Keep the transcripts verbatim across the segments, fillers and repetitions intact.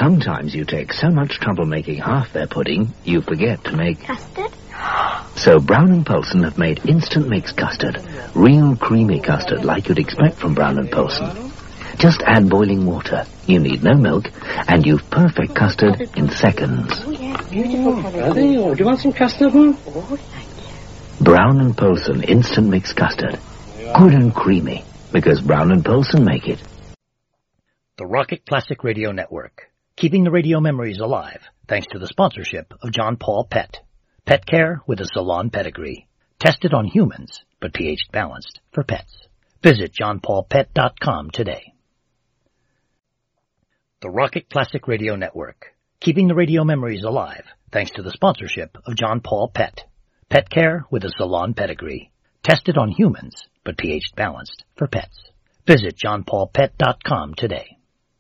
Sometimes you take so much trouble making half their pudding, you forget to make... Custard? So Brown and Poulsen have made instant mix custard. Real creamy custard like you'd expect from Brown and Poulsen. Just add boiling water. You need no milk, and you've perfect custard in seconds. Oh, yes, beautiful colour. Are they? Oh, do you want some custard, Mum? Oh, thank you. Brown and Poulsen instant mix custard. Good and creamy, because Brown and Poulsen make it. The Rocket Classic Radio Network, keeping the radio memories alive, thanks to the sponsorship of John Paul Pet. Pet care with a salon pedigree. Tested on humans, but pH balanced for pets. Visit john paul pet dot com today. The Rocket Classic Radio Network, keeping the radio memories alive, thanks to the sponsorship of John Paul Pet. Pet care with a salon pedigree. Tested on humans, but pH balanced for pets. Visit john paul pet dot com today.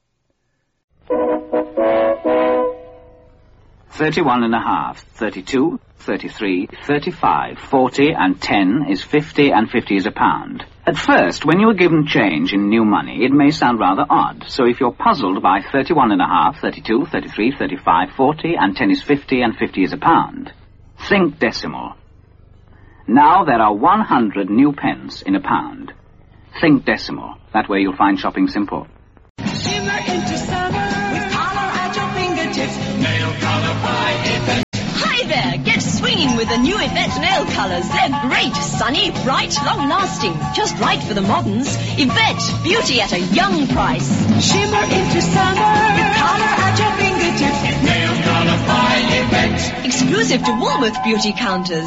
Thirty-one and a half, thirty-two, thirty-three, thirty-five, forty, and ten is fifty, and fifty is a pound. At first, when you are given change in new money, it may sound rather odd. So if you're puzzled by thirty-one and a half, thirty-two, thirty-three, thirty-five, forty, and ten is fifty, and fifty is a pound, think decimal. Now there are one hundred new pence in a pound. Think decimal. That way you'll find shopping simple. Shimmer into summer with color at your fingertips. Nail color by Yvette. Hi there, get swinging with the new Yvette nail colors. They're great, sunny, bright, long-lasting. Just right for the moderns. Yvette, beauty at a young price. Shimmer into summer with color at your fingertips. Nail color by Yvette. Exclusive to Woolworth beauty counters.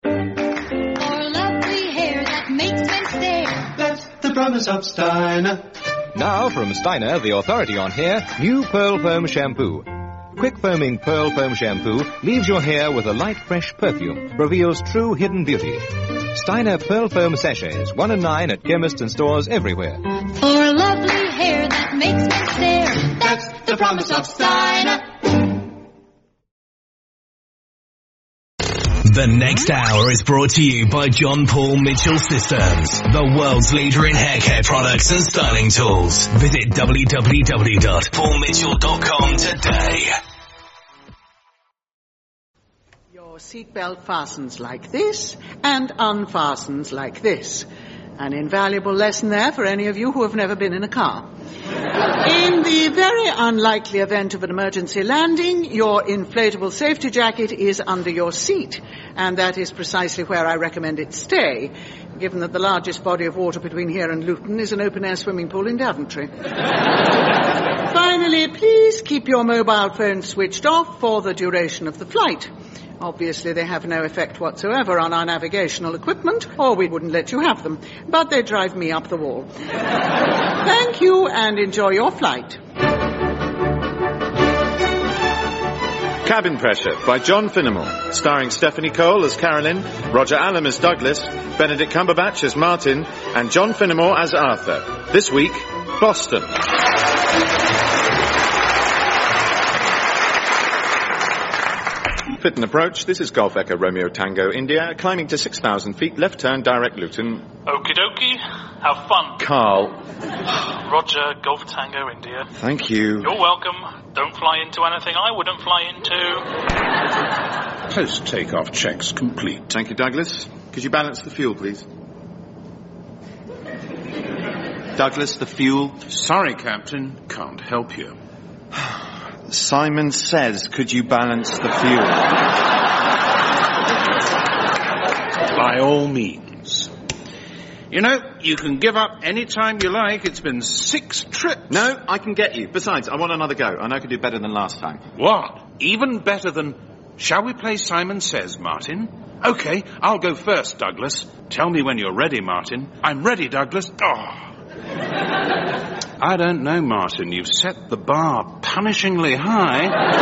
The promise of Steiner. Now from Steiner, the authority on hair, new Pearl Foam Shampoo. Quick foaming Pearl Foam Shampoo leaves your hair with a light, fresh perfume, reveals true hidden beauty. Steiner Pearl Foam Sachets, one and nine at chemists and stores everywhere. For a lovely hair that makes men stare, That's the promise of Steiner. The next hour is brought to you by John Paul Mitchell Systems, the world's leader in hair care products and styling tools. Visit w w w dot paul mitchell dot com today. Your seatbelt fastens like this and unfastens like this. An invaluable lesson there for any of you who have never been in a car. In the very unlikely event of an emergency landing, your inflatable safety jacket is under your seat, and that is precisely where I recommend it stay, given that the largest body of water between here and Luton is an open-air swimming pool in Daventry. Finally, please keep your mobile phone switched off for the duration of the flight. Obviously, they have no effect whatsoever on our navigational equipment, or we wouldn't let you have them. But they drive me up the wall. Thank you, and enjoy your flight. Cabin Pressure by John Finnemore, starring Stephanie Cole as Carolyn, Roger Allam as Douglas, Benedict Cumberbatch as Martin, and John Finnemore as Arthur. This week, Boston. Fit and approach. This is Golf Echo Romeo Tango India, climbing to six thousand feet, left turn, direct Luton. Okie dokie. Have fun. Carl. Roger, Golf Tango India. Thank you. You're welcome. Don't fly into anything I wouldn't fly into. Post-takeoff checks complete. Thank you, Douglas. Could you balance the fuel, please? Douglas, the fuel. Sorry, Captain. Can't help you. Simon says, could you balance the fuel? By all means. You know, you can give up any time you like. It's been six trips. No, I can get you. Besides, I want another go. I know I can do better than last time. What? Even better than... Shall we play Simon Says, Martin? Okay, I'll go first, Douglas. Tell me when you're ready, Martin. I'm ready, Douglas. Oh... I don't know, Martin. You've set the bar punishingly high.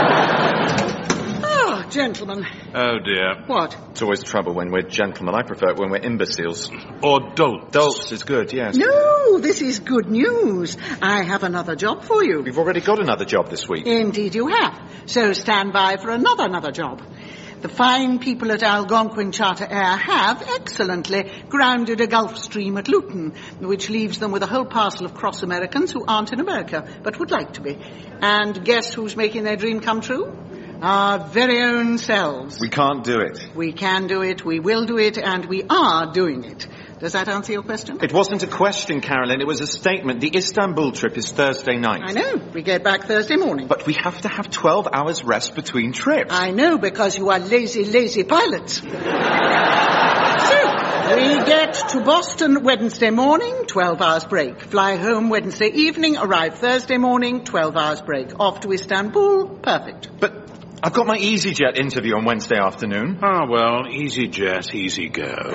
Ah, gentlemen. Oh, dear. What? It's always trouble when we're gentlemen. I prefer it when we're imbeciles. Or dolts. Dolts is good, yes. No, this is good news. I have another job for you. We've already got another job this week. Indeed you have. So stand by for another, another job. The fine people at Algonquin Charter Air have excellently grounded a Gulf Stream at Luton, which leaves them with a whole parcel of cross-Americans who aren't in America, but would like to be. And guess who's making their dream come true? Our very own selves. We can't do it. We can do it, we will do it, and we are doing it. Does that answer your question? It wasn't a question, Carolyn. It was a statement. The Istanbul trip is Thursday night. I know. We get back Thursday morning. But we have to have twelve hours rest between trips. I know, because you are lazy, lazy pilots. So, we get to Boston Wednesday morning, twelve hours break. Fly home Wednesday evening, arrive Thursday morning, twelve hours break. Off to Istanbul, perfect. But I've got my EasyJet interview on Wednesday afternoon. Ah, well, EasyJet, easy go.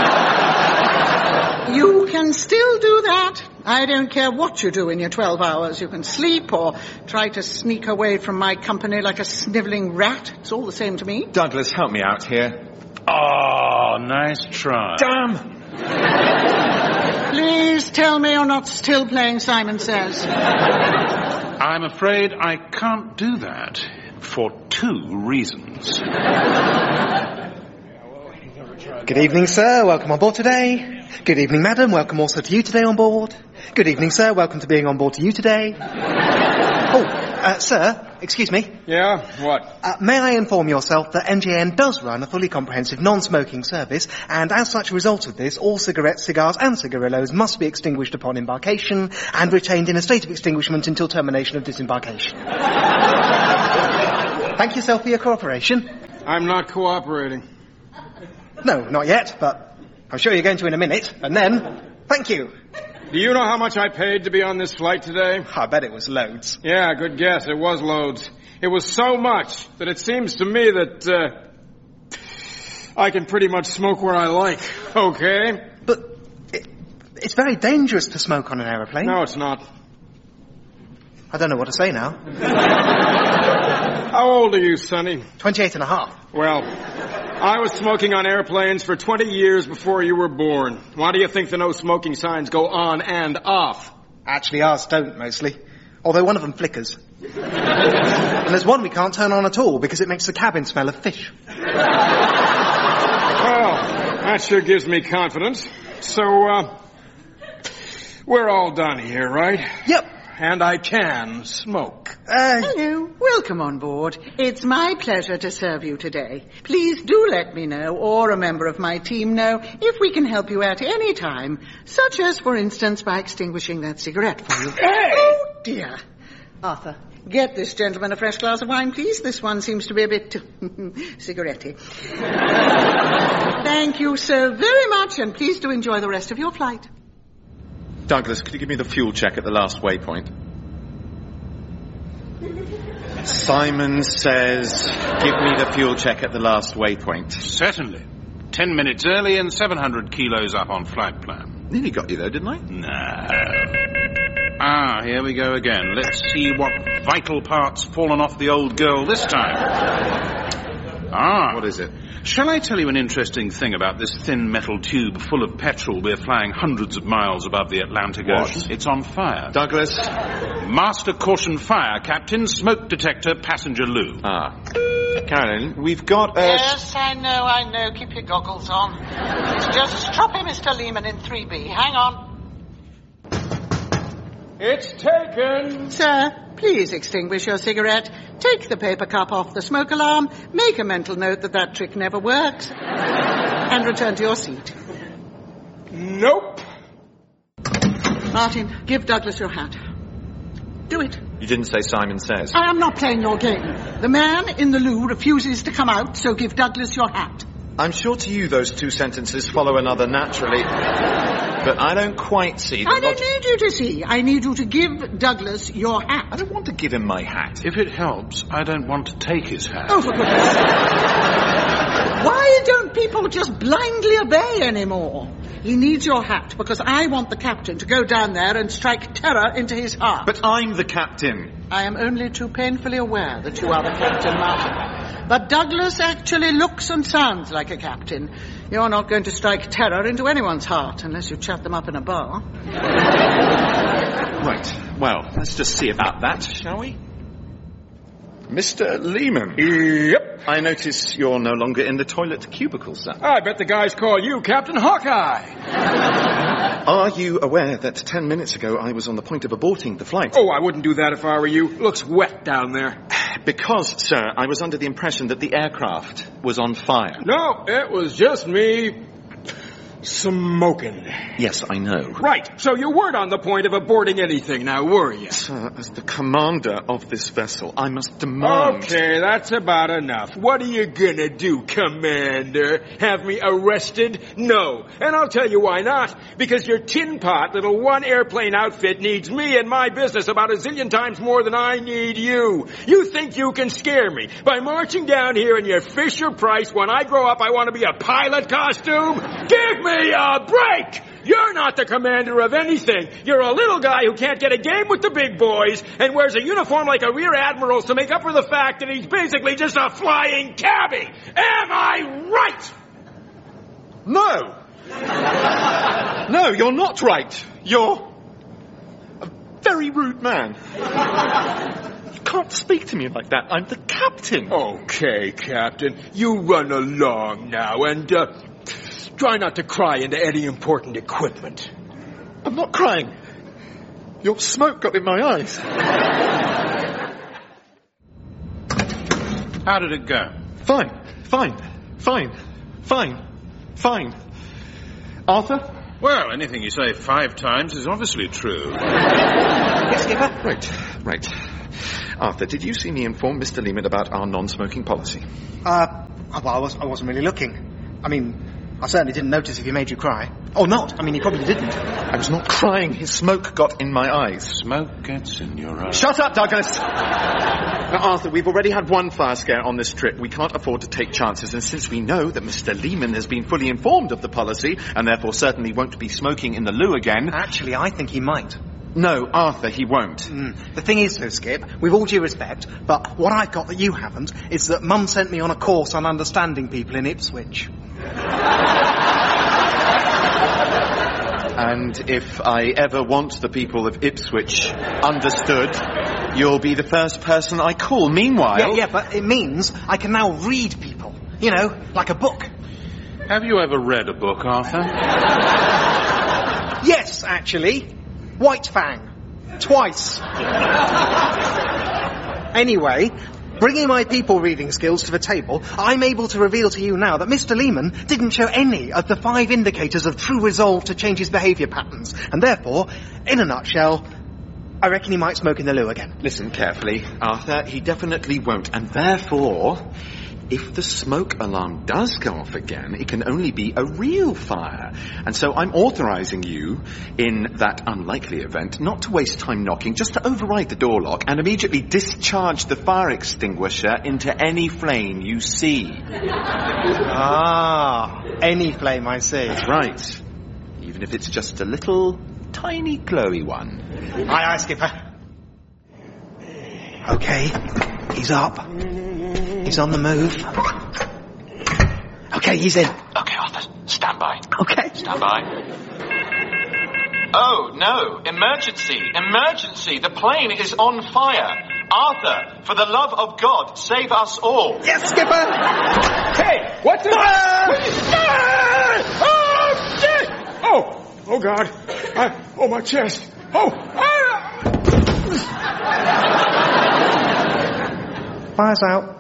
You can still do that. I don't care what you do in your twelve hours. You can sleep or try to sneak away from my company like a snivelling rat. It's all the same to me. Douglas, help me out here. Oh, nice try. Damn! Please tell me you're not still playing Simon Says. I'm afraid I can't do that for two reasons. Good evening, sir. Welcome on board today. Good evening, madam. Welcome also to you today on board. Good evening, sir. Welcome to being on board to you today. Oh, uh, sir, excuse me. Yeah, what? Uh, may I inform yourself that M J N does run a fully comprehensive non-smoking service, and as such a result of this, all cigarettes, cigars and cigarillos must be extinguished upon embarkation and retained in a state of extinguishment until termination of disembarkation. Thank you, sir, for your cooperation. I'm not cooperating. No, not yet, but I'm sure you're going to in a minute, and then, thank you. Do you know how much I paid to be on this flight today? I bet it was loads. Yeah, good guess. It was loads. It was so much that it seems to me that, uh, I can pretty much smoke where I like, okay? But it, it's very dangerous to smoke on an aeroplane. No, it's not. I don't know what to say now. How old are you, Sonny? Twenty-eight and a half. Well, I was smoking on airplanes for twenty years before you were born. Why do you think the no smoking signs go on and off? Actually, ours don't, mostly. Although one of them flickers. And there's one we can't turn on at all because it makes the cabin smell of fish. Well, that sure gives me confidence. So, uh, we're all done here, right? Yep. And I can smoke. Uh, Hello. Welcome on board. It's my pleasure to serve you today. Please do let me know, or a member of my team know, if we can help you at any time, such as, for instance, by extinguishing that cigarette for you. Hey! Oh, dear. Arthur, get this gentleman a fresh glass of wine, please. This one seems to be a bit cigarette-y. Thank you so very much, and please do enjoy the rest of your flight. Douglas, could you give me the fuel check at the last waypoint? Simon Says, give me the fuel check at the last waypoint. Certainly. Ten minutes early and seven hundred kilos up on flight plan. Nearly got you there, didn't I? No. Ah, here we go again. Let's see what vital part's fallen off the old girl this time. Ah. What is it? Shall I tell you an interesting thing about this thin metal tube full of petrol we're flying hundreds of miles above the Atlantic What? Ocean? It's on fire. Douglas? Master caution fire, Captain. Smoke detector, passenger loo. Ah. Carolyn, we've got a... Yes, I know, I know. Keep your goggles on. It's just stroppy Mister Lehman in three B. Hang on. It's taken! Sir, please extinguish your cigarette. Take the paper cup off the smoke alarm. Make a mental note that that trick never works. And return to your seat. Nope. Martin, give Douglas your hat. Do it. You didn't say Simon Says. I am not playing your game. The man in the loo refuses to come out, so give Douglas your hat. I'm sure to you those two sentences follow another naturally, but I don't quite see the I don't logic. need you to see. I need you to give Douglas your hat. I don't want to give him my hat. If it helps, I don't want to take his hat. Oh, for goodness sake. Why don't people just blindly obey anymore? He needs your hat because I want the captain to go down there and strike terror into his heart. But I'm the captain. I am only too painfully aware that you are the captain, Martin. But Douglas actually looks and sounds like a captain. You're not going to strike terror into anyone's heart unless you chat them up in a bar. Right. Well, let's just see about that, shall we? Mister Lehman. Yep. I notice you're no longer in the toilet cubicle, sir. I bet the guys call you Captain Hawkeye. Are you aware that ten minutes ago I was on the point of aborting the flight? Oh, I wouldn't do that if I were you. Looks wet down there. Because, sir, I was under the impression that the aircraft was on fire. No, it was just me smoking. Yes, I know. Right, so you weren't on the point of aborting anything now, were you? Sir, as the commander of this vessel, I must demand... Okay, that's about enough. What are you gonna do, Commander? Have me arrested? No. And I'll tell you why not. Because your tin pot little one airplane outfit needs me and my business about a zillion times more than I need you. You think you can scare me by marching down here in your Fisher Price when I grow up I want to be a pilot costume? Give me a break! You're not the commander of anything. You're a little guy who can't get a game with the big boys and wears a uniform like a rear admiral's to make up for the fact that he's basically just a flying cabbie. Am I right? No! No, you're not right. You're a very rude man. You can't speak to me like that. I'm the captain. Okay, Captain. You run along now and, uh... try not to cry into any important equipment. I'm not crying. Your smoke got in my eyes. How did it go? Fine, fine, fine, fine, fine. Arthur? Well, anything you say five times is obviously true. Yes, Skipper? Right, right. Arthur, did you see me inform Mister Lehman about our non-smoking policy? Uh, well, I, was, I wasn't really looking. I mean... I certainly didn't notice if he made you cry. Or not. I mean, he probably didn't. I was not crying. His smoke got in my eyes. Smoke gets in your eyes. Shut up, Douglas! Now, Arthur, we've already had one fire scare on this trip. We can't afford to take chances. And since we know that Mister Lehman has been fully informed of the policy, and therefore certainly won't be smoking in the loo again... Actually, I think he might. No, Arthur, he won't. Mm. The thing is, though, Skip, with all due respect, but what I've got that you haven't is that Mum sent me on a course on understanding people in Ipswich. And if I ever want the people of Ipswich understood, you'll be the first person I call. Meanwhile... Yeah, yeah, but it means I can now read people. You know, like a book. Have you ever read a book, Arthur? Yes, actually. White Fang. Twice. Anyway... Bringing my people reading skills to the table, I'm able to reveal to you now that Mister Lehman didn't show any of the five indicators of true resolve to change his behaviour patterns. And therefore, in a nutshell, I reckon he might smoke in the loo again. Listen carefully, Arthur. He definitely won't. And therefore, if the smoke alarm does go off again, it can only be a real fire. And so I'm authorising you, in that unlikely event, not to waste time knocking, just to override the door lock and immediately discharge the fire extinguisher into any flame you see. Ah, any flame I see. That's right. Even if it's just a little, tiny, glowy one. Aye, aye, Skipper. Okay, he's up. He's on the move. Okay, he's in. Okay, Arthur, stand by. Okay. Stand by. Oh, no. Emergency. Emergency. The plane is on fire. Arthur, for the love of God, save us all. Yes, Skipper! Hey, what the... Ah! Oh, shit! Oh, oh, God. I, oh, my chest. Oh, ah! Fire's out.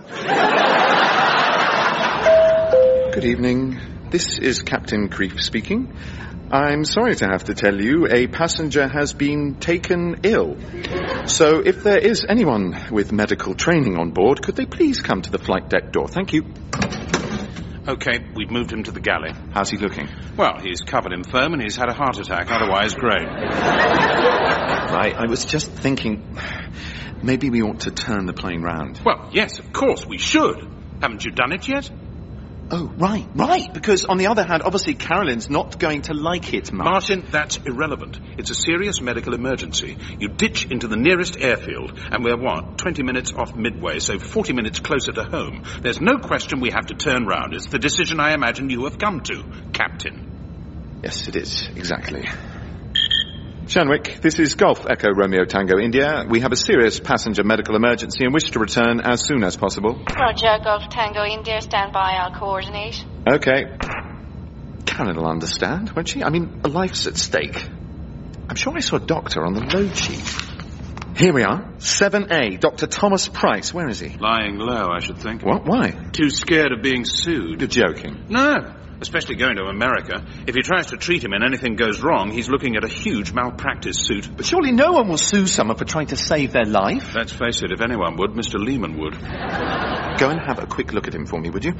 Good evening. This is Captain Creef speaking. I'm sorry to have to tell you, a passenger has been taken ill. So if there is anyone with medical training on board, could they please come to the flight deck door? Thank you. Okay, we've moved him to the galley. How's he looking? Well, he's covered in foam and he's had a heart attack, otherwise great. Right, I was just thinking, maybe we ought to turn the plane round. Well, yes, of course, we should. Haven't you done it yet? Oh, right, right, because on the other hand, obviously Carolyn's not going to like it much. Martin, that's irrelevant. It's a serious medical emergency. You ditch into the nearest airfield, and we're, what, twenty minutes off Midway, so forty minutes closer to home. There's no question we have to turn round. It's the decision I imagine you have come to, Captain. Yes, it is, exactly. Shanwick, this is Golf Echo Romeo Tango India. We have a serious passenger medical emergency and wish to return as soon as possible. Roger, Golf Tango India, stand by, I'll coordinate. Okay. Karen will understand, won't she? I mean, a life's at stake. I'm sure I saw a doctor on the load sheet. Here we are, seven A, Doctor Thomas Price. Where is he? Lying low, I should think. What? Why? Too scared of being sued. You're joking. No. Especially going to America. If he tries to treat him and anything goes wrong, he's looking at a huge malpractice suit. But surely no one will sue someone for trying to save their life. Let's face it, if anyone would, Mister Lehman would. Go and have a quick look at him for me, would you?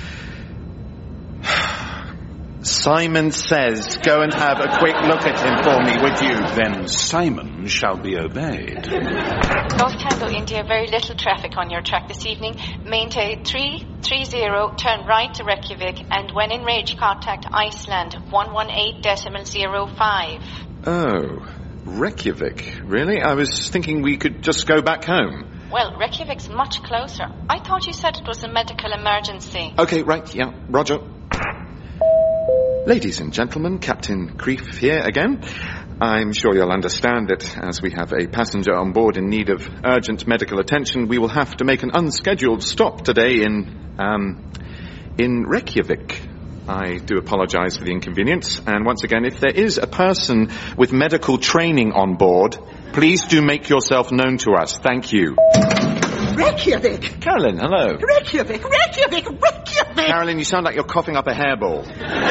Simon says, go and have a quick look at him for me, would you? Then Simon shall be obeyed. Golf Tango India, very little traffic on your track this evening. Maintain three three zero, turn right to Reykjavik, and when in range, contact Iceland, one one eight decimal zero five. Oh, Reykjavik, really? I was thinking we could just go back home. Well, Reykjavik's much closer. I thought you said it was a medical emergency. Okay, right, yeah, roger. Ladies and gentlemen, Captain Creef here again. I'm sure you'll understand that as we have a passenger on board in need of urgent medical attention, we will have to make an unscheduled stop today in, um, in Reykjavik. I do apologise for the inconvenience, and once again, if there is a person with medical training on board, please do make yourself known to us. Thank you. Reykjavik! Carolyn, hello. Reykjavik! Reykjavik! Reykjavik! Carolyn, you sound like you're coughing up a hairball.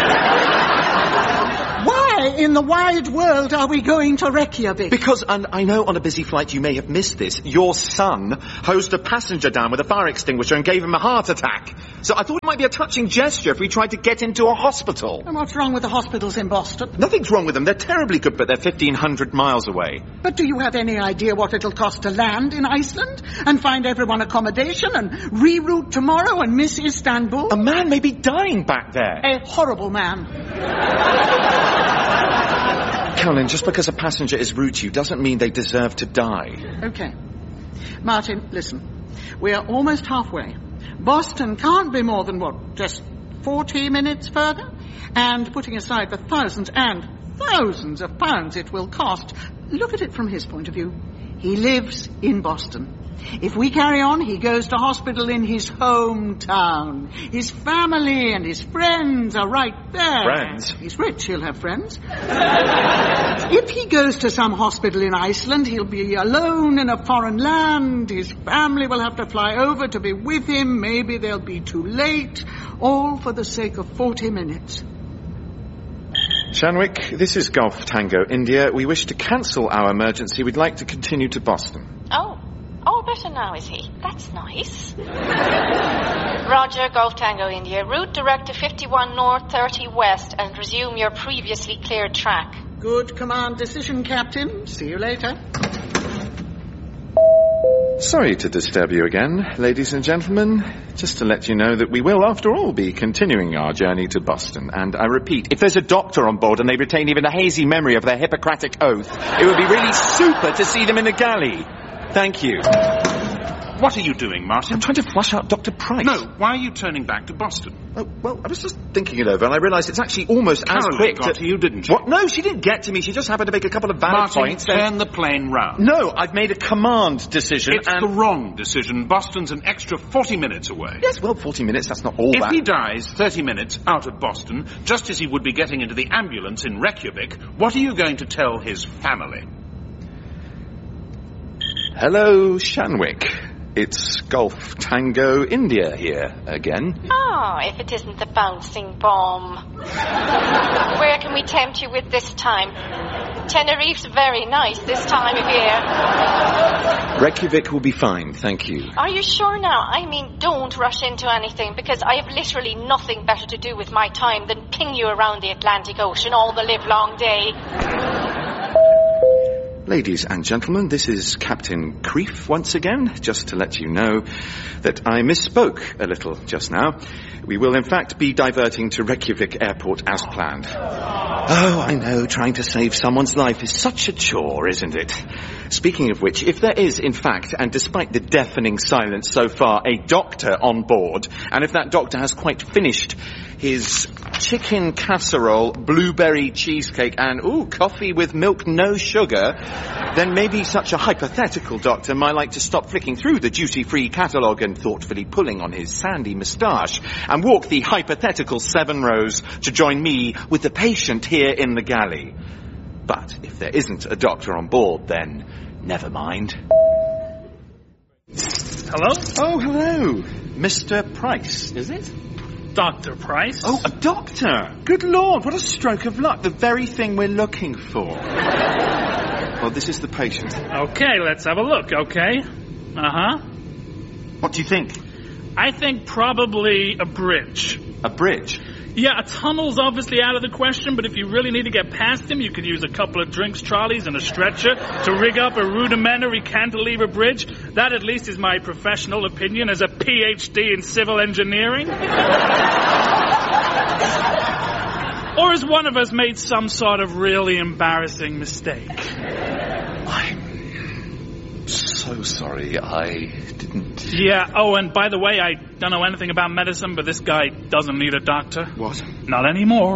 Why in the wide world are we going to Reykjavik? Because, and I know on a busy flight you may have missed this, your son hosed a passenger down with a fire extinguisher and gave him a heart attack. So I thought it might be a touching gesture if we tried to get him to a hospital. And what's wrong with the hospitals in Boston? Nothing's wrong with them. They're terribly good, but they're fifteen hundred miles away. But do you have any idea what it'll cost to land in Iceland and find everyone accommodation and reroute tomorrow and miss Istanbul? A man may be dying back there. A horrible man. Carolyn, just because a passenger is rude to you doesn't mean they deserve to die. Okay. Martin, listen. We are almost halfway. Boston can't be more than, what, just forty minutes further? And putting aside the thousands and thousands of pounds it will cost, look at it from his point of view. He lives in Boston. If we carry on, he goes to hospital in his hometown. His family and his friends are right there. Friends? He's rich, he'll have friends. If he goes to some hospital in Iceland, he'll be alone in a foreign land. His family will have to fly over to be with him. Maybe they'll be too late. All for the sake of forty minutes. Shanwick, this is Golf Tango India. We wish to cancel our emergency. We'd like to continue to Boston. Oh. Oh, better now, is he? That's nice. Roger, Golf Tango India. Route direct to fifty-one North, thirty West, and resume your previously cleared track. Good command decision, Captain. See you later. Sorry to disturb you again, ladies and gentlemen. Just to let you know that we will, after all, be continuing our journey to Boston. And I repeat, if there's a doctor on board and they retain even a hazy memory of their Hippocratic oath, it would be really super to see them in the galley. Thank you. What are you doing, Martin? I'm trying to flush out Doctor Price. No, why are you turning back to Boston? Oh, well, I was just thinking it over, and I realised it's actually almost Caroline as quick got to... to you, didn't she? What? No, she didn't get to me. She just happened to make a couple of valid Martin, points. turn and... the plane round. No, I've made a command decision, It's and... the wrong decision. Boston's an extra forty minutes away. Yes, well, forty minutes, that's not all if that... If he dies thirty minutes out of Boston, just as he would be getting into the ambulance in Reykjavik, what are you going to tell his family? Hello, Shanwick. It's Golf Tango India here again. Oh, if it isn't the bouncing bomb. Where can we tempt you with this time? Tenerife's very nice this time of year. Reykjavik will be fine, thank you. Are you sure now? I mean, don't rush into anything, because I have literally nothing better to do with my time than ping you around the Atlantic Ocean all the livelong day. Ladies and gentlemen, this is Captain Creef once again, just to let you know that I misspoke a little just now. We will in fact be diverting to Reykjavik Airport as planned. Oh, I know, trying to save someone's life is such a chore, isn't it? Speaking of which, if there is in fact, and despite the deafening silence so far, a doctor on board, and if that doctor has quite finished his chicken casserole, blueberry cheesecake, and, ooh, coffee with milk, no sugar, then maybe such a hypothetical doctor might like to stop flicking through the duty-free catalogue and thoughtfully pulling on his sandy moustache and walk the hypothetical seven rows to join me with the patient here in the galley. But if there isn't a doctor on board, then never mind. Hello? Oh, hello. Mister Price, is it? Doctor Price? Oh, a doctor! Good Lord, what a stroke of luck. The very thing we're looking for. Well, this is the patient. Okay, let's have a look, okay? Uh-huh. What do you think? I think probably a bridge. A bridge? Yeah, a tunnel's obviously out of the question, but if you really need to get past him, you could use a couple of drinks trolleys and a stretcher to rig up a rudimentary cantilever bridge. That at least is my professional opinion as a P H D in civil engineering. Or has one of us made some sort of really embarrassing mistake? I'm so sorry, I didn't... Yeah, oh, and by the way, I don't know anything about medicine, but this guy doesn't need a doctor. What? Not anymore.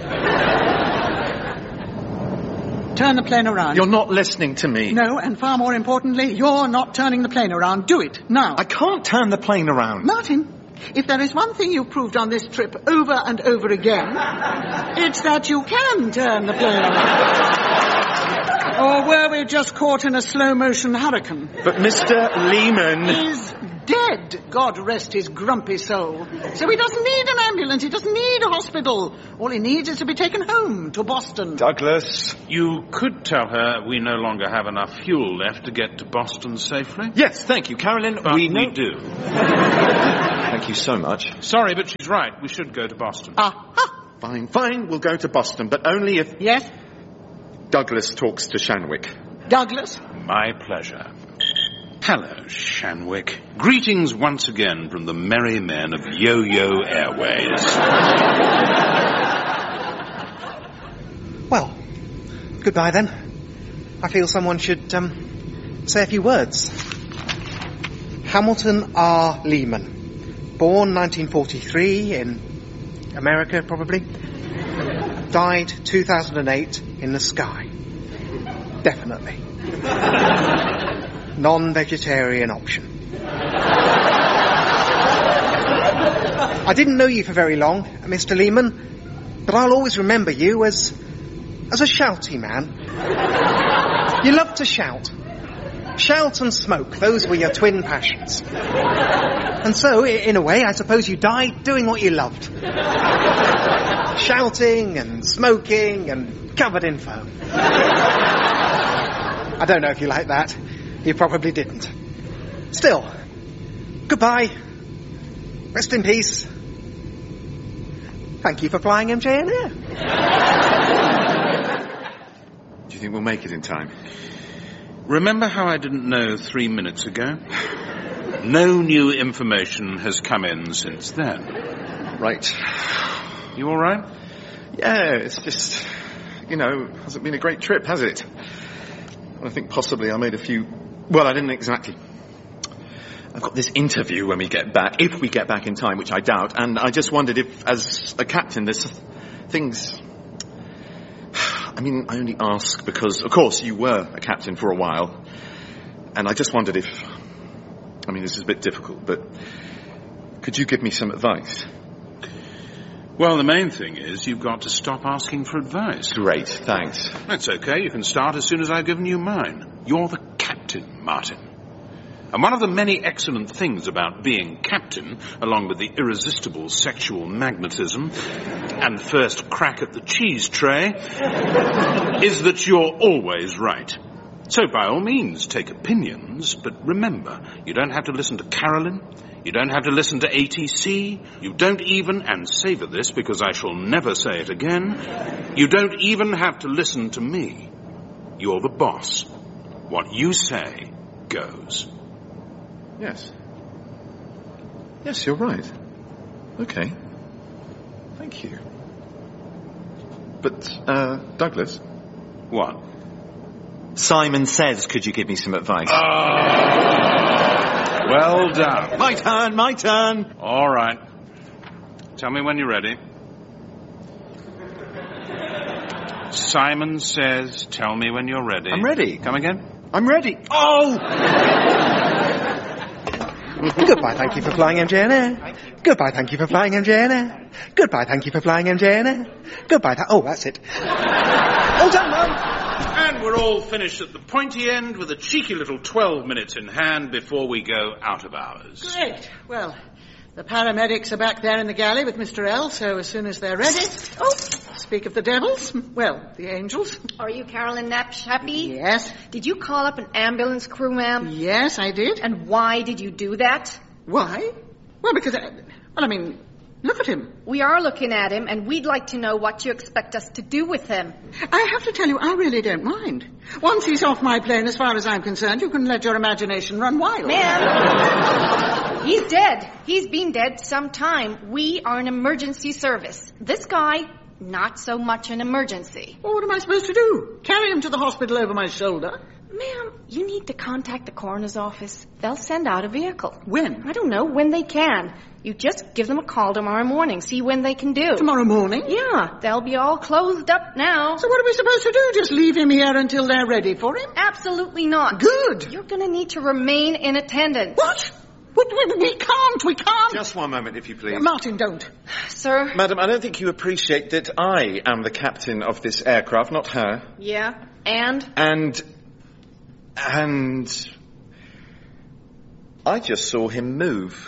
Turn the plane around. You're not listening to me. No, and far more importantly, you're not turning the plane around. Do it, now. I can't turn the plane around. Martin, if there is one thing you've proved on this trip over and over again, it's that you can turn the plane around. Or were we just caught in a slow-motion hurricane? But Mister Lehman... is dead, God rest his grumpy soul. So he doesn't need an ambulance, he doesn't need a hospital. All he needs is to be taken home to Boston. Douglas... You could tell her we no longer have enough fuel left to get to Boston safely. Yes, thank you, Carolyn. But we, we know... do. Thank you so much. Sorry, but she's right. We should go to Boston. Ah, ha. Fine, fine, we'll go to Boston, but only if... Yes? Douglas talks to Shanwick. Douglas? My pleasure. Hello, Shanwick. Greetings once again from the merry men of Yo-Yo Airways. Well, goodbye then. I feel someone should um, say a few words. Hamilton R. Lehman. Born nineteen forty-three in America, probably. Died two thousand eight in the sky. Definitely. Non-vegetarian option. I didn't know you for very long, Mister Lehman, but I'll always remember you as as a shouty man. You loved to shout. Shout and smoke, those were your twin passions. And so, in a way, I suppose you died doing what you loved. Shouting and smoking and covered in foam. I don't know if you like that. You probably didn't. Still, goodbye. Rest in peace. Thank you for flying M J N Air. Do you think we'll make it in time? Remember how I didn't know three minutes ago? No new information has come in since then. Right. You all right? Yeah, it's just, you know, hasn't been a great trip, has it? I think possibly I made a few... Well, I didn't exactly... I've got this interview when we get back, if we get back in time, which I doubt, and I just wondered if, as a captain, there's things... I mean, I only ask because, of course, you were a captain for a while, and I just wondered if... I mean, this is a bit difficult, but could you give me some advice? Well, the main thing is you've got to stop asking for advice. Great, thanks. That's okay. You can start as soon as I've given you mine. You're the captain, Martin. And one of the many excellent things about being captain, along with the irresistible sexual magnetism and first crack at the cheese tray, is that you're always right. So by all means, take opinions, but remember, you don't have to listen to Carolyn, you don't have to listen to A T C, you don't even, and savour this because I shall never say it again, you don't even have to listen to me. You're the boss. What you say goes. Yes. Yes, you're right. Okay. Thank you. But, uh, Douglas? What? Simon says, could you give me some advice? Oh, well done. My turn, my turn. All right. Tell me when you're ready. Simon Says, tell me when you're ready. I'm ready. Come again? I'm ready. Oh! Goodbye, thank you for flying M J N Air. Goodbye, thank you for flying M J N Air. Goodbye, thank you for flying M J N Air. Goodbye, th- oh, that's it. All done, Mum. And we're all finished at the pointy end with a cheeky little twelve minutes in hand before we go out of hours. Great. Well, the paramedics are back there in the galley with Mister L, so as soon as they're ready... Oh, speak of the devils. Well, the angels. Are you Carolyn Knapp happy? Yes. Did you call up an ambulance crew, ma'am? Yes, I did. And why did you do that? Why? Well, because... I, well, I mean, look at him. We are looking at him, and we'd like to know what you expect us to do with him. I have to tell you, I really don't mind. Once he's off my plane, as far as I'm concerned, you can let your imagination run wild. Ma'am, he's dead. He's been dead some time. We are an emergency service. This guy, not so much an emergency. Well, what am I supposed to do? Carry him to the hospital over my shoulder? Ma'am, you need to contact the coroner's office. They'll send out a vehicle. When? I don't know, when they can. You just give them a call tomorrow morning, see when they can do. Tomorrow morning? Yeah, they'll be all closed up now. So what are we supposed to do? Just leave him here until they're ready for him? Absolutely not. Good. You're going to need to remain in attendance. What? We, we, we can't, we can't. Just one moment, if you please. Martin, don't. Sir? Madam, I don't think you appreciate that I am the captain of this aircraft, not her. Yeah, and? And... And... I just saw him move.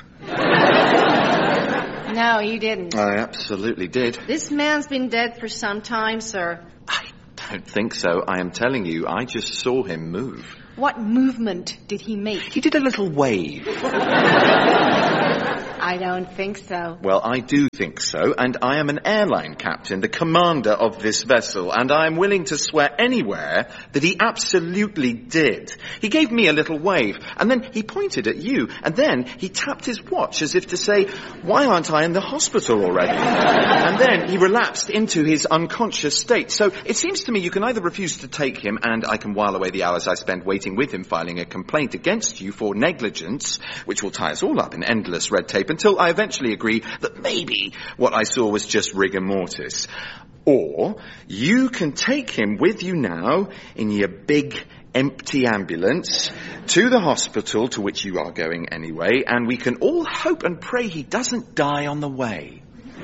No, you didn't. I absolutely did. This man's been dead for some time, sir. I don't think so. I am telling you, I just saw him move. What movement did he make? He did a little wave. I don't think so. Well, I do think so, and I am an airline captain, the commander of this vessel, and I am willing to swear anywhere that he absolutely did. He gave me a little wave, and then he pointed at you, and then he tapped his watch as if to say, why aren't I in the hospital already? And then he relapsed into his unconscious state. So it seems to me you can either refuse to take him, and I can while away the hours I spend waiting with him filing a complaint against you for negligence, which will tie us all up in endless red tape, until I eventually agree that maybe what I saw was just rigor mortis. Or you can take him with you now in your big empty ambulance to the hospital to which you are going anyway, and we can all hope and pray he doesn't die on the way.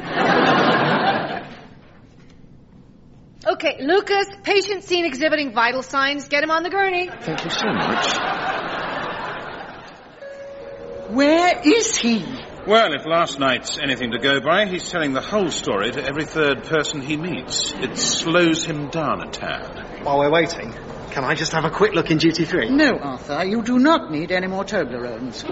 Okay, Lucas, patient seen exhibiting vital signs. Get him on the gurney. Thank you so much. Where is he? Well, if last night's anything to go by, he's telling the whole story to every third person he meets. It slows him down a tad. While we're waiting, can I just have a quick look in duty free? No, Arthur, you do not need any more Toblerones.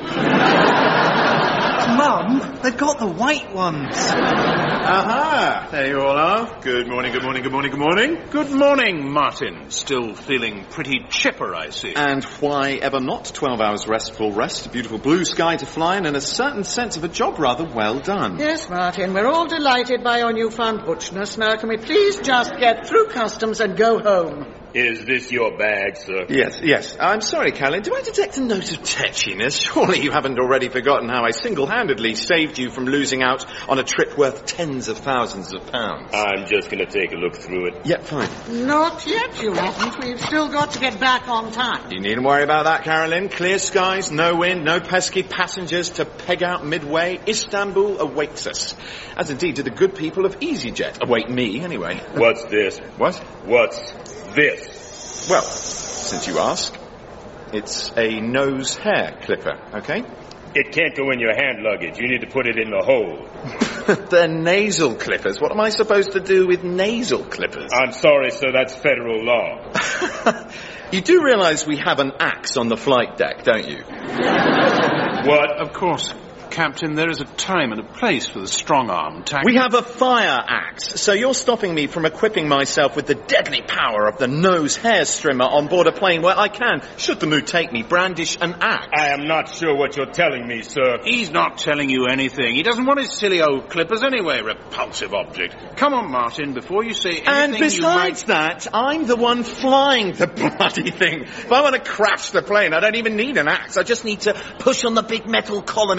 Mum, they've got the white ones. Aha! There you all are. Good morning, good morning, good morning, good morning. Good morning, Martin. Still feeling pretty chipper, I see. And why ever not? Twelve hours restful rest, a beautiful blue sky to fly in, and a certain sense of a job rather well done. Yes, Martin, we're all delighted by your newfound butchness. Now, can we please just get through customs and go home? Is this your bag, sir? Yes, yes. I'm sorry, Callan. Do I detect a note of tetchiness? Surely you haven't already forgotten how I single-handedly saved you from losing out on a trip worth tens of thousands of pounds. I'm just going to take a look through it. Yeah, fine. Not yet, you haven't. We've still got to get back on time. You needn't worry about that, Carolyn. Clear skies, no wind, no pesky passengers to peg out midway. Istanbul awaits us. As indeed do the good people of EasyJet. Await me, anyway. What's this? What? What's this? Well, since you ask, it's a nose hair clipper, okay? It can't go in your hand luggage. You need to put it in the hole. They're nasal clippers. What am I supposed to do with nasal clippers? I'm sorry, sir. That's federal law. You do realize we have an axe on the flight deck, don't you? What? Of course. Captain, there is a time and a place for the strong-arm tactic. We have a fire axe, so you're stopping me from equipping myself with the deadly power of the nose hair strimmer on board a plane where I can, should the mood take me, brandish an axe. I am not sure what you're telling me, sir. He's not telling you anything. He doesn't want his silly old clippers anyway, repulsive object. Come on, Martin, before you say anything And besides you might... that, I'm the one flying the bloody thing. If I want to crash the plane, I don't even need an axe. I just need to push on the big metal column in front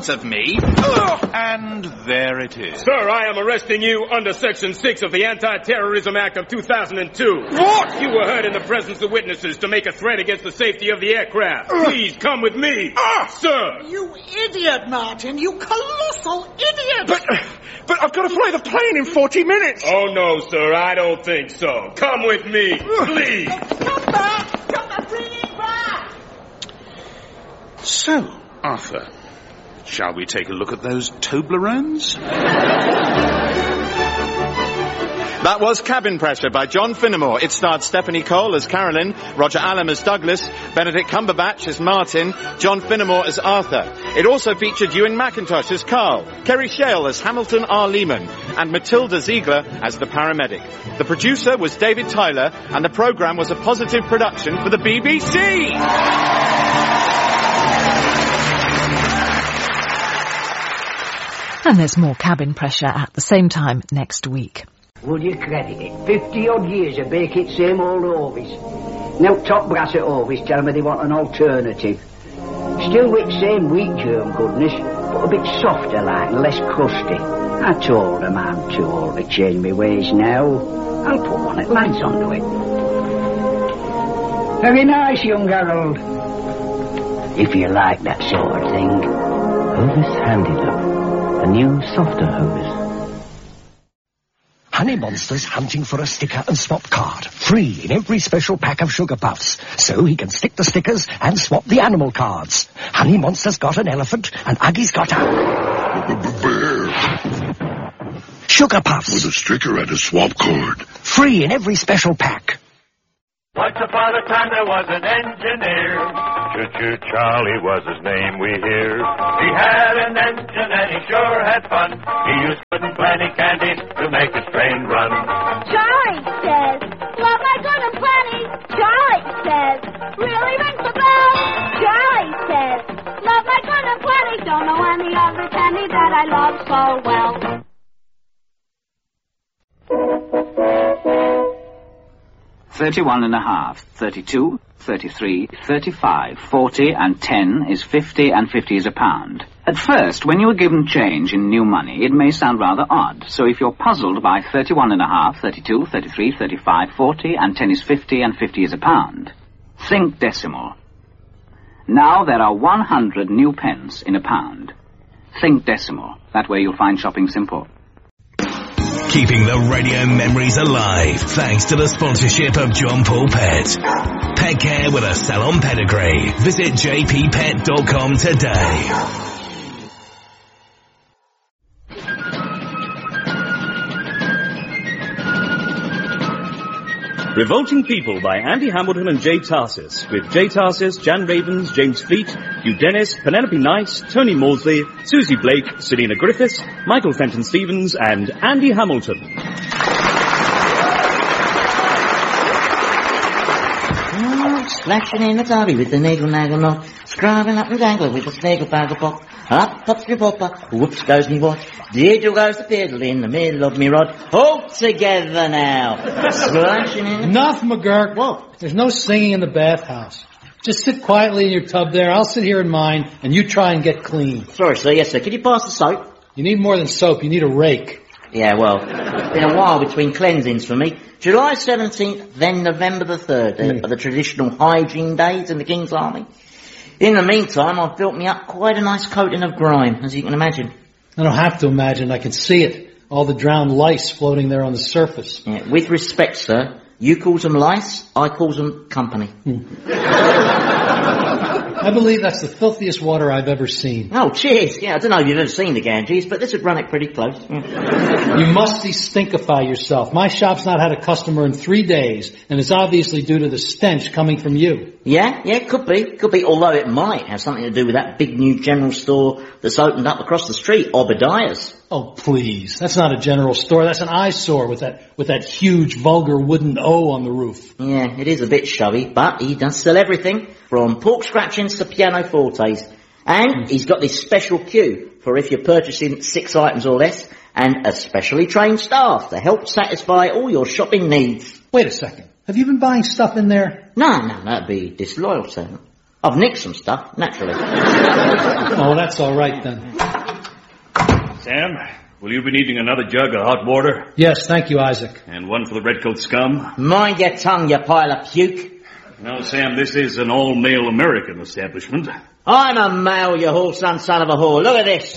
front of me. And there it is. Sir, I am arresting you under Section six of the Anti-Terrorism Act of two thousand two. What? You were heard in the presence of witnesses to make a threat against the safety of the aircraft. Please come with me. Ah, sir! You idiot, Martin. You colossal idiot. But, but I've got to fly the plane in forty minutes. Oh, no, sir. I don't think so. Come with me, please. Come back. Come back. Bring it back. So, Arthur, shall we take a look at those Toblerones? That was Cabin Pressure by John Finnemore. It starred Stephanie Cole as Carolyn, Roger Allam as Douglas, Benedict Cumberbatch as Martin, John Finnemore as Arthur. It also featured Ewan McIntosh as Carl, Kerry Shale as Hamilton R. Lehman, and Matilda Ziegler as the paramedic. The producer was David Tyler, and the programme was a positive production for the B B C! And there's more Cabin Pressure at the same time next week. Would you credit it? Fifty odd years of baking same old Orvis. Now top brass at Orvis tell me they want an alternative. Still with same wheat germ goodness, but a bit softer like and less crusty. I told them I'm too old to change my ways now. I'll put one at lads onto it. Very nice, young Harold. If you like that sort of thing. Hovis Handy Love. A new, softer Hovis. Honey Monster's hunting for a sticker and swap card. Free in every special pack of Sugar Puffs. So he can stick the stickers and swap the animal cards. Honey Monster's got an elephant and Uggy's got a... bear. Sugar Puffs. With a sticker and a swap card. Free in every special pack. Once upon a time there was an engineer. Choo-choo Charlie was his name, we hear. He had an engine and he sure had fun. He used good and plenty candy to make his train run. Charlie says, love my good and plenty. Charlie says, really rings the bell. Charlie says, love my good and plenty. Don't know any other candy that I love so well. Thirty-one and a half, thirty-two, thirty-three, thirty-five, forty, and ten is fifty, and fifty is a pound. At first, when you are given change in new money, it may sound rather odd. So if you're puzzled by thirty-one and a half, thirty-two, thirty-three, thirty-five, forty, and ten is fifty, and fifty is a pound, think decimal. Now there are one hundred new pence in a pound. Think decimal. That way you'll find shopping simple. Keeping the radio memories alive thanks to the sponsorship of John Paul Pet. Pet care with a salon pedigree. Visit j p pet dot com today. Revolting People by Andy Hamilton and Jay Tarsis, with Jay Tarsis, Jan Ravens, James Fleet, Hugh Dennis, Penelope Nice, Tony Maudsley, Susie Blake, Selena Griffiths, Michael Fenton Stevens, and Andy Hamilton. Oh, splashing in the derby with the needle naggle knot, scrubbing up and dangle with the snaggle baggle pop. Up pops me popper, whoops goes me watch, diddle goes the fiddle in the middle of me rod. All together now. Splashing in. Enough, McGurk. What? There's no singing in the bathhouse. Just sit quietly in your tub there. I'll sit here in mine, and you try and get clean. Sorry, sir. Yes, sir. Can you pass the soap? You need more than soap. You need a rake. Yeah, well, it's been a while between cleansings for me. July seventeenth, then November the third, mm. are the traditional hygiene days in the King's Army. In the meantime, I've built me up quite a nice coating of grime, as you can imagine. I don't have to imagine. I can see it. All the drowned lice floating there on the surface. Yeah, with respect, sir, you calls them lice, I calls them company. Hmm. I believe that's the filthiest water I've ever seen. Oh, cheers. Yeah, I don't know if you've ever seen the Ganges, but this would run it pretty close. Yeah. You musty stinkify yourself. My shop's not had a customer in three days, and it's obviously due to the stench coming from you. Yeah, yeah, could be. Could be, although it might have something to do with that big new general store that's opened up across the street, Obadiah's. Oh, please. That's not a general store. That's an eyesore with that with that huge, vulgar wooden O on the roof. Yeah, it is a bit shabby, but he does sell everything, from pork scratchings to pianofortes. And he's got this special queue for if you're purchasing six items or less, and a specially trained staff to help satisfy all your shopping needs. Wait a second. Have you been buying stuff in there? No, no, that'd be disloyal, sir. I've nicked some stuff, naturally. Oh, that's all right then. Sam, will you be needing another jug of hot water? Yes, thank you, Isaac. And one for the redcoat scum? Mind your tongue, you pile of puke. No, Sam, this is an all-male American establishment. I'm a male, you whore-son son of a whore. Look at this.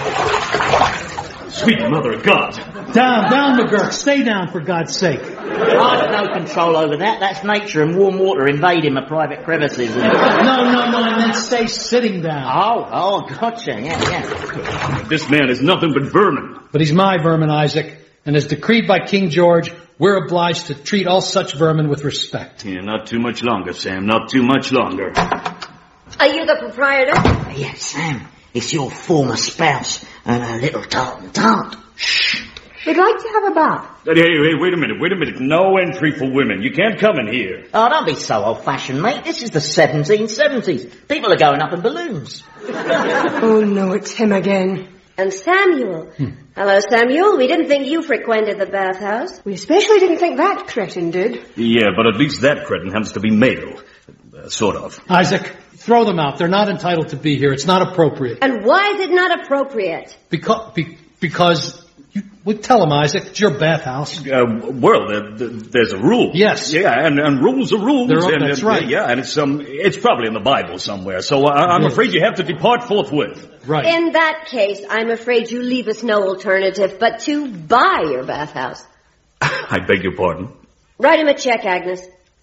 Sweet mother of God. Down, down, McGurk. Stay down, for God's sake. I've no control over that. That's nature and warm water invading my private crevices. And... No, no, no, I meant stay sitting down. Oh, oh, gotcha, yeah, yeah. This man is nothing but vermin. But he's my vermin, Isaac. And as decreed by King George, we're obliged to treat all such vermin with respect. Yeah, not too much longer, Sam. Not too much longer. Are you the proprietor? Yes, Sam. It's your former spouse and her little tartan tart. Shh. We'd like to have a bath. Hey, hey, wait a minute, wait a minute. No entry for women. You can't come in here. Oh, don't be so old-fashioned, mate. This is the seventeen seventies. People are going up in balloons. Oh, no, it's him again. And Samuel. Hmm. Hello, Samuel. We didn't think you frequented the bathhouse. We especially didn't think that cretin did. Yeah, but at least that cretin happens to be male. Uh, sort of. Isaac, throw them out. They're not entitled to be here. It's not appropriate. And why is it not appropriate? Because... Be, because... You, well, tell them, Isaac. It's your bathhouse. Uh, well, there, there, there's a rule. Yes. Yeah, and, and rules are rules. They're, and, that's and, right. Yeah, and it's um, it's probably in the Bible somewhere. So uh, I'm yes. afraid you have to depart forthwith. Right. In that case, I'm afraid you leave us no alternative but to buy your bathhouse. I beg your pardon. Write him a check, Agnes.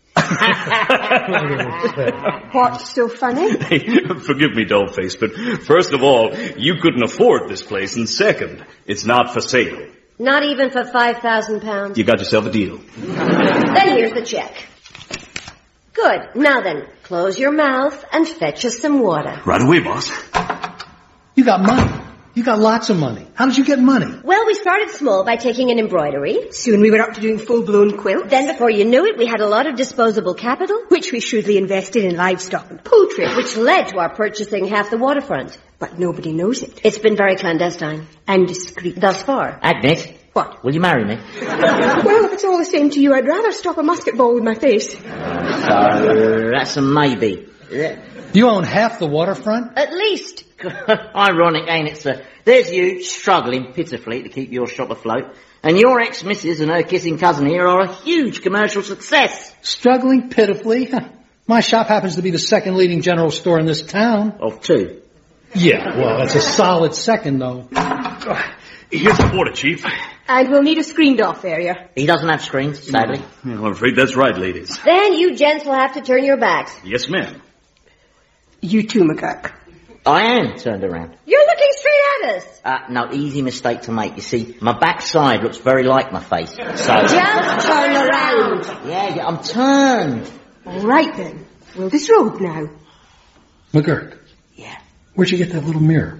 What's so funny? Hey, forgive me, dollface, but first of all, you couldn't afford this place, and second, it's not for sale. Not even for five thousand pounds? You got yourself a deal. Then here's the check. Good. Now then, close your mouth and fetch us some water. Right away, boss. You got money. You got lots of money. How did you get money? Well, we started small by taking an embroidery. Soon we were up to doing full-blown quilts. Then before you knew it, we had a lot of disposable capital. Which we shrewdly invested in livestock and poultry. Which led to our purchasing half the waterfront. But nobody knows it. It's been very clandestine. And discreet. Thus far. Agnes. What? Will you marry me? Well, if it's all the same to you, I'd rather stop a musket ball with my face. So, that's a maybe. You own half the waterfront? At least. Ironic, ain't it, sir? There's you, struggling pitifully to keep your shop afloat, and your ex-missus and her kissing cousin here are a huge commercial success. Struggling pitifully? My shop happens to be the second leading general store in this town. Of two? Yeah, well, that's a solid second, though. Here's the water, Chief. And we'll need a screened-off area. He doesn't have screens, sadly. Well, I'm afraid that's right, ladies. Then you gents will have to turn your backs. Yes, ma'am. You too, McGurk. I am turned around. You're looking straight at us. Uh, no, easy mistake to make. You see, my backside looks very like my face. So just turn around. Yeah, yeah, I'm turned. All right, then. We'll disrobe now. McGurk. Yeah? Where'd you get that little mirror?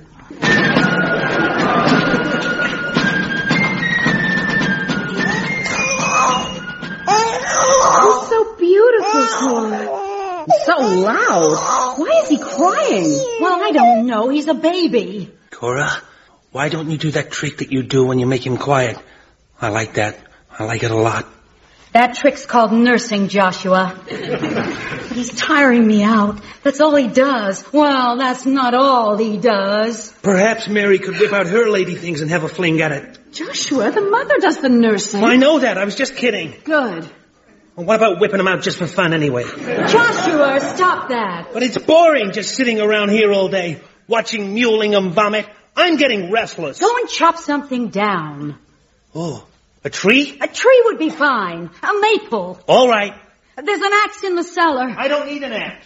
Oh, so beautiful, Cora. So loud. Why is he crying? Well, I don't know. He's a baby. Cora, why don't you do that trick that you do when you make him quiet? I like that. I like it a lot. That trick's called nursing, Joshua. But he's tiring me out. That's all he does. Well, that's not all he does. Perhaps Mary could whip out her lady things and have a fling at it. Joshua, the mother does the nursing. Well, I know that. I was just kidding. Good. Well, what about whipping him out just for fun anyway? Joshua, stop that. But it's boring just sitting around here all day, watching Mulingham vomit. I'm getting restless. Go and chop something down. Oh, a tree? A tree would be fine. A maple. All right. There's an axe in the cellar. I don't need an axe.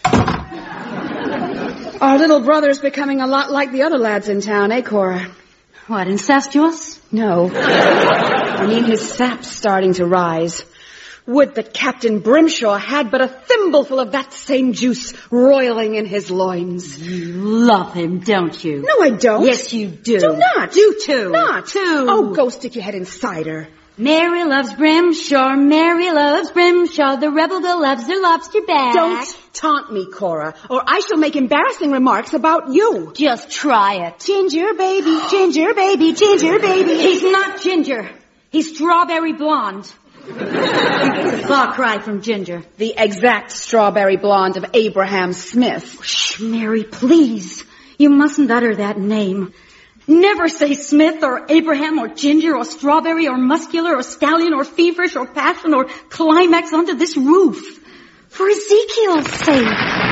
Our little brother's becoming a lot like the other lads in town, eh, Cora? What, incestuous? No. I mean, his sap's starting to rise. Would that Captain Brimshaw had but a thimbleful of that same juice roiling in his loins. You love him, don't you? No, I don't. Yes, you do. Do not. Do too. Not. Too. Oh, go stick your head inside her. Mary loves Brimshaw, Mary loves Brimshaw, the rebel girl loves her lobster back. Don't taunt me, Cora, or I shall make embarrassing remarks about you. Just try it. Ginger baby, ginger baby, ginger baby. He's not ginger. He's strawberry blonde. It's a far cry from Ginger. The exact strawberry blonde of Abraham Smith. Shh, Mary, please. You mustn't utter that name. Never say Smith or Abraham or Ginger or Strawberry or Muscular or Stallion or Feverish or Passion or Climax under this roof. For Ezekiel's sake.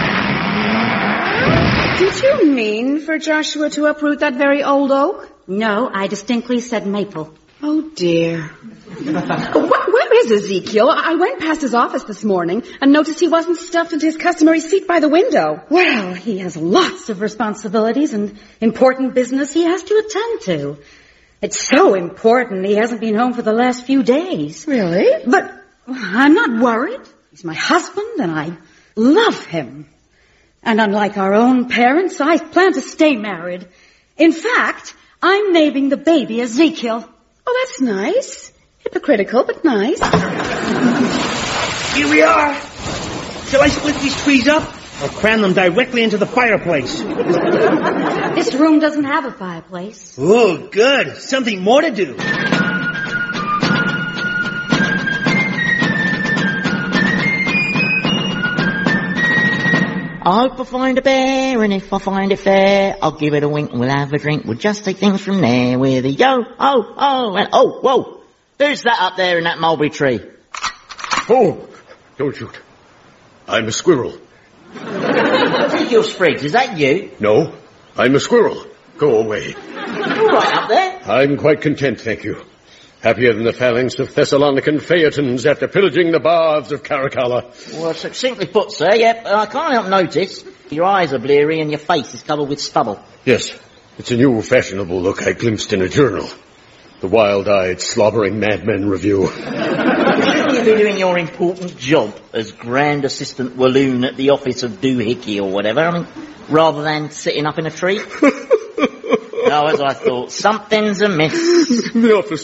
Did you mean for Joshua to uproot that very old oak? No, I distinctly said maple. Oh, dear. Wh- where is Ezekiel? I went past his office this morning and noticed he wasn't stuffed into his customary seat by the window. Well, he has lots of responsibilities and important business he has to attend to. It's so important he hasn't been home for the last few days. Really? But I'm not worried. He's my husband and I love him. And unlike our own parents, I plan to stay married. In fact, I'm naming the baby Ezekiel. Oh, that's nice. Hypocritical, but nice. Here we are. Shall I split these trees up or cram them directly into the fireplace? This room doesn't have a fireplace. Oh, good. Something more to do. I hope I find a bear, and if I find it fair, I'll give it a wink and we'll have a drink. We'll just take things from there with a yo, oh, oh, and oh, whoa. Who's that up there in that mulberry tree? Oh, don't shoot. I'm a squirrel. Ezekiel Spriggs, is that you? No, I'm a squirrel. Go away. All right up there. I'm quite content, thank you. Happier than the phalanx of Thessalonican Phaetons after pillaging the baths of Caracalla. Well, succinctly put, sir, yep. I can't help notice your eyes are bleary and your face is covered with stubble. Yes, it's a new fashionable look I glimpsed in a journal. The Wild-Eyed Slobbering Madmen Review. Shouldn't you be doing your important job as Grand Assistant Walloon at the office of Doohickey or whatever, I mean, rather than sitting up in a tree? Oh, as I thought, something's amiss. The office